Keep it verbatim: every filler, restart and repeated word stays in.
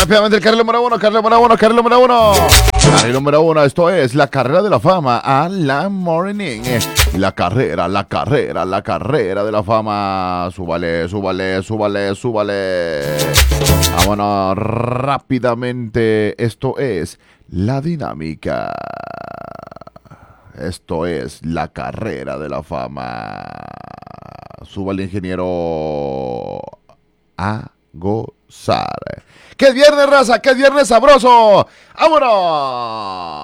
rápidamente el carril número uno, carril número uno, carril número uno. Carril número uno, esto es la carrera de la fama a la morning. La carrera, la carrera, la carrera de la fama. Súbale, súbale, súbale, súbale. Vámonos rápidamente. Esto es la dinámica. Esto es la carrera de la fama. Súbale, ingeniero, a gozar. ¡Qué viernes, raza! ¡Qué viernes sabroso! ¡Vámonos!